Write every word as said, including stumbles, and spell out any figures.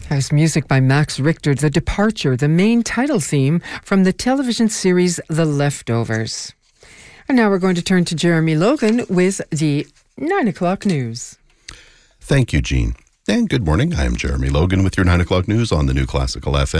House music by Max Richter, The Departure, the main title theme from the television series The Leftovers. And now we're going to turn to Jeremy Logan with the nine o'clock news. Thank you, Jean. And good morning. I am Jeremy Logan with your nine o'clock news on the New Classical F M.